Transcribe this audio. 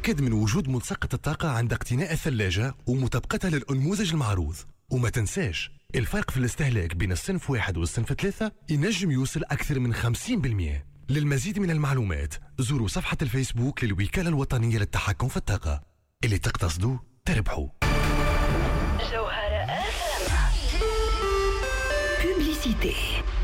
تأكد من وجود ملصقة الطاقة عند اقتناء الثلاجة ومطابقتها للأنموذج المعروض. وما تنساش الفرق في الاستهلاك بين الصنف 1 والصنف 3 ينجم يوصل أكثر من 50%. للمزيد من المعلومات زوروا صفحة الفيسبوك للوكالة الوطنية للتحكم في الطاقة. اللي تقتصدوا تربحوا. جوهرة FM. Publicité.